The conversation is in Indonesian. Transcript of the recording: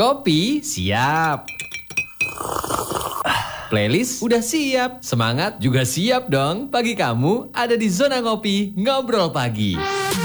Kopi siap. Playlist udah siap. Semangat juga siap dong. Pagi kamu ada di Zona Ngopi Ngobrol Pagi.